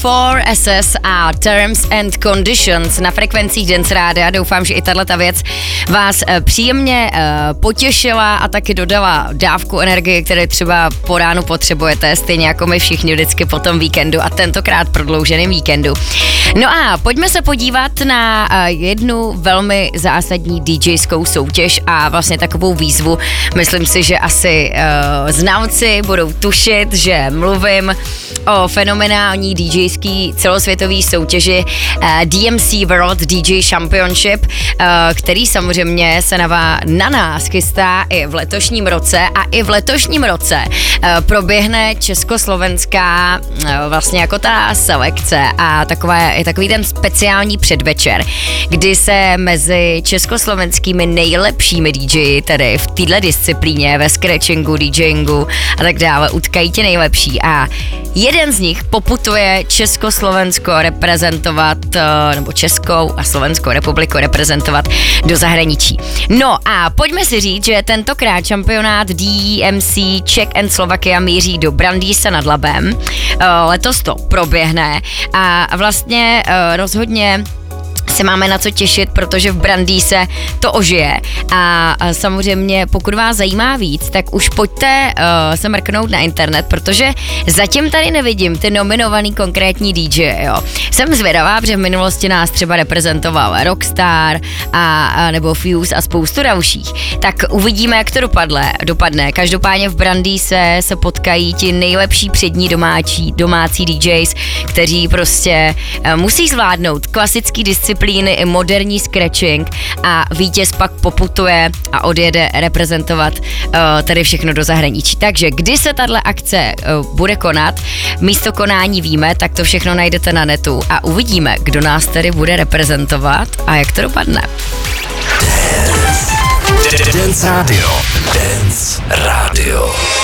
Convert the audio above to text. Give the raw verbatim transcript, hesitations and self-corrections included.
four S S a Terms and Conditions na frekvencích Dance Rádia. Doufám, že i tato věc vás příjemně uh, potěšila a taky dodala dávku energie, které třeba po ránu potřebujete, stejně jako my všichni vždycky po tom víkendu a tentokrát prodlouženém víkendu. No a pojďme se podívat na uh, jednu velmi zásadní DJskou soutěž a vlastně takovou výzvu. Myslím si, že asi uh, znalci budou tušit, že mluvím o fenomenální DJský celosvětový soutěži uh, D M C World D J Championship, uh, který samozřejmě se na, vá, na nás chystá i v letošním roce a i v letošním roce uh, proběhne československá uh, vlastně jako ta selekce a taková, je takový ten speciální předvečer, kdy se mezi československými nejlepšími D J, tedy v této disciplíně, ve scratchingu, DJingu a tak dále, utkají ti nejlepší a jeden z nich poputuje Československo reprezentovat, nebo Českou a Slovenskou republiku reprezentovat do zahraničí. No a pojďme si říct, že tentokrát šampionát D M C Czech and Slovakia míří do Brandýse nad Labem. Letos to proběhne a vlastně rozhodně se máme na co těšit, protože v Brandýse to ožije a samozřejmě pokud vás zajímá víc, tak už pojďte uh, se mrknout na internet, protože zatím tady nevidím ty nominovaný konkrétní D J, jo. Jsem zvědavá, protože v minulosti nás třeba reprezentoval Rockstar a, a nebo Fuse a spoustu dalších, tak uvidíme, jak to dopadne. dopadne. Každopádně v Brandýse se potkají ti nejlepší přední domácí, domácí D Js, kteří prostě uh, musí zvládnout klasický disciplíny i moderní scratching a vítěz pak poputuje a odjede reprezentovat uh, tady všechno do zahraničí. Takže kdy se tato akce uh, bude konat, místo konání víme, tak to všechno najdete na netu a uvidíme, kdo nás tady bude reprezentovat a jak to dopadne. Dance Radio. Dance Radio.